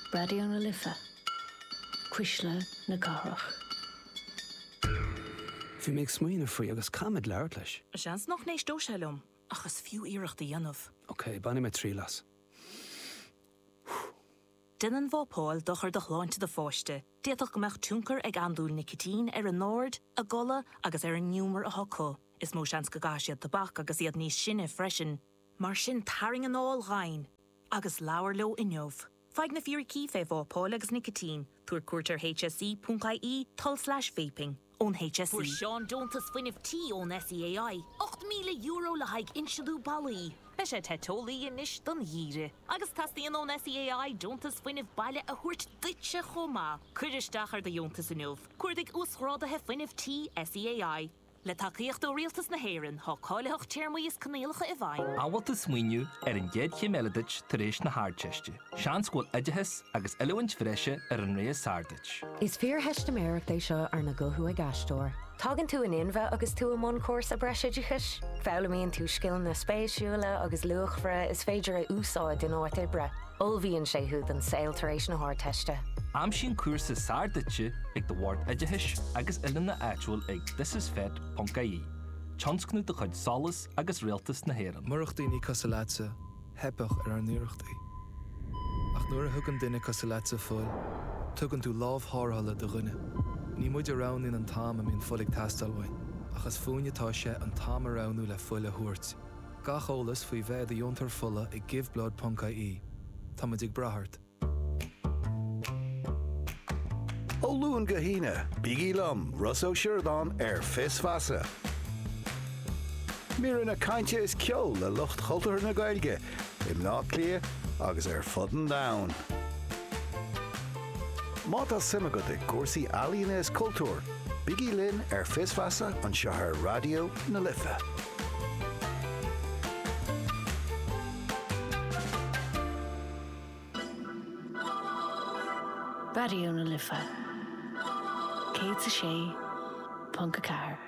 Radio na Lifa. Quisle na Garach. Bhí méid smaoine faoi agus camid leir leis. Seans noch nééis dóselum, achas fiú iireachta dhéanamh. Ok, banna me trí las. Dinan bhópáil dochar do chláinte de fáiste. Déadach go meach túncar ag andúil nicotín ar an nóir, a gola agus ar an númar a hoco. Is mó seans go gáisiad tabach agus iad níos sinne freisin. Mar sin taring an áil ghain, agus láir leo inneomh. Feig na fíorí cífé bhópáil agus nicotín, tuair cuairtear hse.ie/vaping. ón HSE. Fuair Seán Dontas fuinneamh tí ón SEAI. €8,000 le haig inseadú ballaí. Be sé tetólaí inis don dhíre. Agus tastíon ón SEAI Dontas fuinneamh baile a thuirt duitse chomá. Cuiristeach ar de Dontas inniuh. Cuirdig úsrádathe fuinneamh tí SEAI. Le tacaíocht ó rialtas na héireann, thá cáileach téirmaí is canéalacha i bhain. Áhata smaoinniú ar an gcéad chimeladait tar éis na háirteiste. Sean scóil idithas agus eilehhaint freise ar an réas sárdait. Is fear heiste méireach é seo ar na gothú ag gastóir. Tágann tú an inbheith agus tú am córs a breisiideachas? Fálamíonn tú scill na spéisiúla agus luachfra is féidir a úsáid in áit ibre. Olbhíonn sé húd an saoil tar éis na háirteiste. Am sin cuasa sáirdaite ag do bhhart idithis agus ilan na áitiúil ag thisisfed.ie. Tionscnú do chuid solas agus rialtas na héireann. Murach daoine casaláte, hebach ar an nuireachtaí. Ach nuair a thugann duine casaláte fuil, tugann tú lámhthárthala do rinne. Ní muid arán in an táim am íon fulig tastalhain, achas fúinetá sé an táim aránú le fuil a thuairt. Gach ólas faoi bheith a diontar fulla ag giveblod.ie. Tá muid ag brathart. Ó luúin go híine, bígí lom, Russo Sheridan fis fasa. Mír na cainte is ceol le lucht chultúir na Gaeilge, im ná clia agus fudden down. Máta simime ag cuasaí alíonna is cultúr, bígí linn fis fasa an seothar Radio na Lifa. Radio na Lifa. Céad sa sé, Punca Car.